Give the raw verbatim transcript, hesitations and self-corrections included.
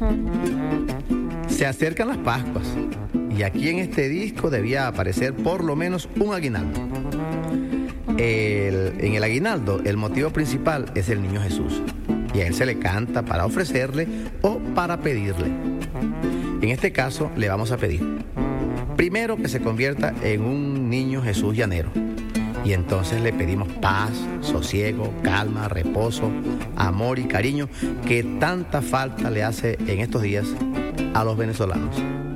Se acercan las Pascuas y aquí en este disco debía aparecer por lo menos un aguinaldo. El, en el aguinaldo el motivo principal es el niño Jesús y a él se le canta para ofrecerle o para pedirle. En este caso le vamos a pedir primero que se convierta en un niño Jesús llanero. Y entonces le pedimos paz, sosiego, calma, reposo, amor y cariño que tanta falta le hace en estos días a los venezolanos.